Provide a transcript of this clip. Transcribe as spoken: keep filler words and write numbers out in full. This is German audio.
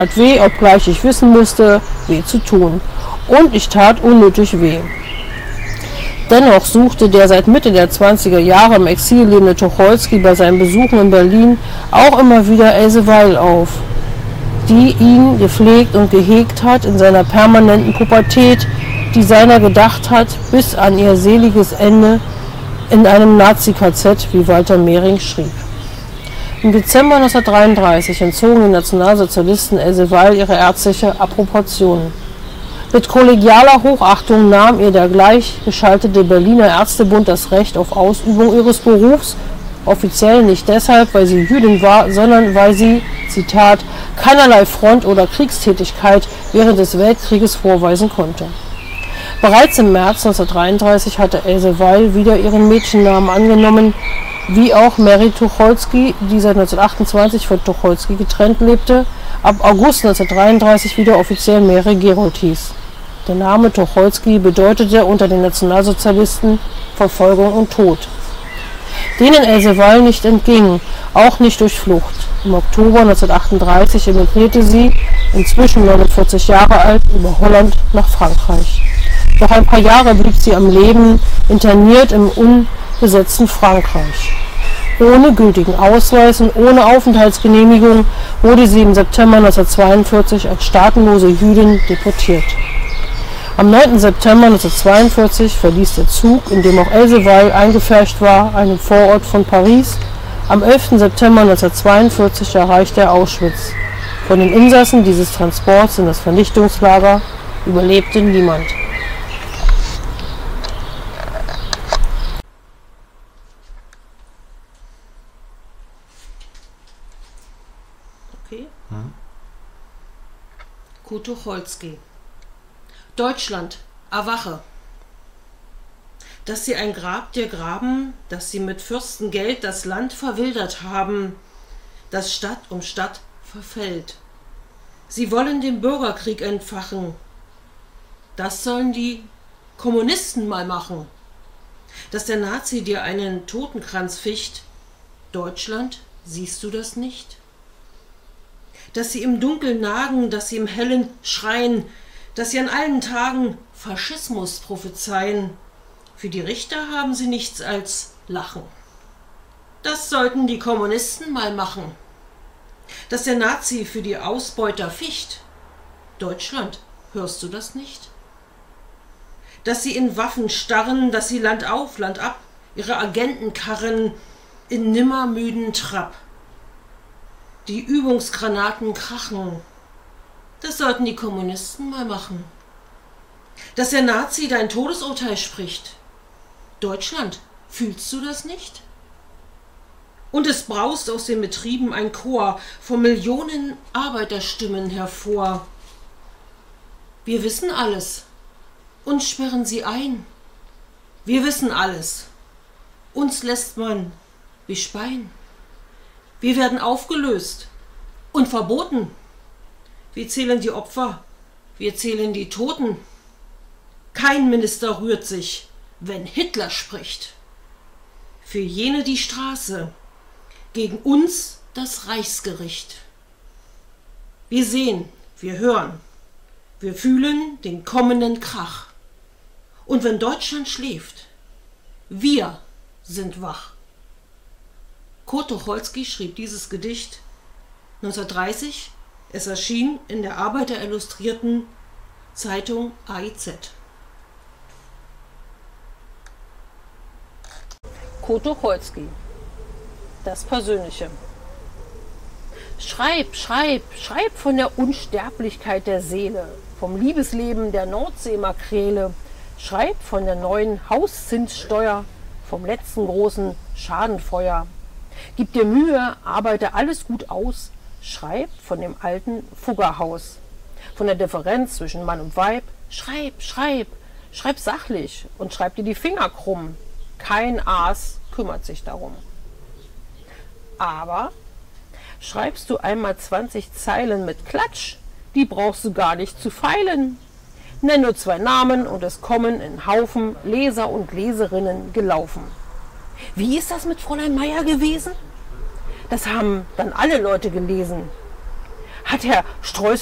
Hat weh, obgleich ich wissen musste, weh zu tun. Und ich tat unnötig weh. Dennoch suchte der seit Mitte der zwanziger Jahre im Exil lebende Tucholsky bei seinen Besuchen in Berlin auch immer wieder Else Weil auf, die ihn gepflegt und gehegt hat in seiner permanenten Pubertät, die seiner gedacht hat, bis an ihr seliges Ende in einem Nazi-K Z, wie Walter Mehring schrieb. Im Dezember neunzehnhundertdreiunddreißig entzogen die Nationalsozialisten Else Weil ihre ärztliche Approbation. Mit kollegialer Hochachtung nahm ihr der gleichgeschaltete Berliner Ärztebund das Recht auf Ausübung ihres Berufs, offiziell nicht deshalb, weil sie Jüdin war, sondern weil sie, Zitat, keinerlei Front- oder Kriegstätigkeit während des Weltkrieges vorweisen konnte. Bereits im März neunzehnhundertdreiunddreißig hatte Else Weil wieder ihren Mädchennamen angenommen, wie auch Mary Tucholsky, die seit neunzehnhundertachtundzwanzig von Tucholsky getrennt lebte, ab August neunzehnhundertdreiunddreißig wieder offiziell Mary Gerold hieß. Der Name Tucholsky bedeutete unter den Nationalsozialisten Verfolgung und Tod, denen Else Weil nicht entging, auch nicht durch Flucht. Im Oktober neunzehnhundertachtunddreißig emigrierte sie, inzwischen neunundvierzig Jahre alt, über Holland nach Frankreich. Noch ein paar Jahre blieb sie am Leben, interniert im unbesetzten Frankreich. Ohne gültigen Ausweis und ohne Aufenthaltsgenehmigung wurde sie im September neunzehnhundertzweiundvierzig als staatenlose Jüdin deportiert. Am neunten September neunzehnhundertzweiundvierzig verließ der Zug, in dem auch Else Weil eingepfercht war, einen Vorort von Paris. Am elften September neunzehnhundertzweiundvierzig erreichte er Auschwitz. Von den Insassen dieses Transports in das Vernichtungslager überlebte niemand. Okay. Hm? Kurt Tucholsky. Deutschland, erwache! Dass sie ein Grab dir graben, dass sie mit Fürstengeld das Land verwildert haben, das Stadt um Stadt verfällt. Sie wollen den Bürgerkrieg entfachen. Das sollen die Kommunisten mal machen. Dass der Nazi dir einen Totenkranz ficht. Deutschland, siehst du das nicht? Dass sie im Dunkeln nagen, dass sie im Hellen schreien, dass sie an allen Tagen Faschismus prophezeien. Für die Richter haben sie nichts als Lachen. Das sollten die Kommunisten mal machen. Dass der Nazi für die Ausbeuter ficht. Deutschland, hörst du das nicht? Dass sie in Waffen starren, dass sie Land auf, Land ab, ihre Agenten karren in nimmermüden Trab. Die Übungsgranaten krachen. Das sollten die Kommunisten mal machen. Dass der Nazi dein Todesurteil spricht. Deutschland, fühlst du das nicht? Und es braust aus den Betrieben ein Chor von Millionen Arbeiterstimmen hervor. Wir wissen alles. Uns sperren sie ein. Wir wissen alles. Uns lässt man bespeien. Wir werden aufgelöst und verboten. Wir zählen die Opfer, wir zählen die Toten. Kein Minister rührt sich, wenn Hitler spricht. Für jene die Straße, gegen uns das Reichsgericht. Wir sehen, wir hören, wir fühlen den kommenden Krach. Und wenn Deutschland schläft, wir sind wach. Kurt Tucholsky schrieb dieses Gedicht neunzehnhundertdreißig. Es erschien in der Arbeiter-Illustrierten Zeitung A I Z. Kurt Tucholsky. Das Persönliche. Schreib, schreib, schreib von der Unsterblichkeit der Seele, vom Liebesleben der Nordseemakrele, schreib von der neuen Hauszinssteuer, vom letzten großen Schadenfeuer. Gib dir Mühe, arbeite alles gut aus, schreib von dem alten Fuggerhaus, von der Differenz zwischen Mann und Weib, schreib, schreib, schreib sachlich und schreib dir die Finger krumm. Kein Aas kümmert sich darum. Aber schreibst du einmal zwanzig Zeilen mit Klatsch, die brauchst du gar nicht zu feilen. Nenn nur zwei Namen und es kommen in Haufen Leser und Leserinnen gelaufen. Wie ist das mit Fräulein Meier gewesen? Das haben dann alle Leute gelesen. Hat Herr Streusel